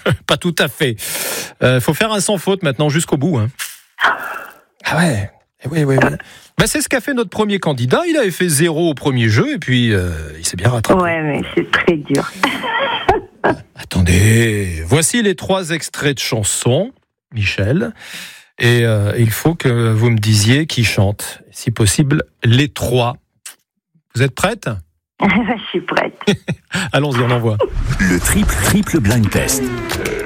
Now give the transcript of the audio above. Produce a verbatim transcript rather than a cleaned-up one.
Pas tout à fait. Il euh, faut faire un sans faute maintenant jusqu'au bout. Hein. Ah ouais, oui, oui, oui. Bah, c'est ce qu'a fait notre premier candidat. Il avait fait zéro au premier jeu et puis euh, il s'est bien rattrapé. Ouais, mais c'est très dur. Attendez, voici les trois extraits de chansons, Michel. Et euh, il faut que vous me disiez qui chante. Si possible, les trois. Vous êtes prête ? Je suis prête. Allons-y, on envoie. Le triple triple blind test.